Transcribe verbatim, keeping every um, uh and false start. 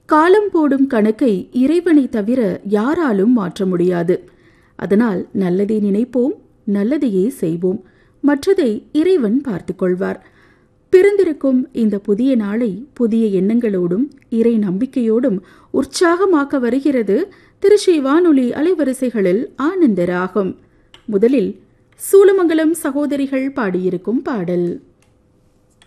காலம் போடும் கணக்கை இறைவனை தவிர யாராலும் மாற்ற முடியாது. அதனால் நல்லதை நினைப்போம், நல்லதையே செய்வோம், மற்றதை இறைவன் பார்த்து கொள்வார். பிறந்திருக்கும் இந்த புதிய நாளை புதிய எண்ணங்களோடும் இறை நம்பிக்கையோடும் உற்சாகமாக்க வருகிறது திருச்சி வானொலி அலைவரிசைகளில் ஆனந்த ராகம். முதலில் சூலமங்கலம் சகோதரிகள் பாடியிருக்கும் பாடல்.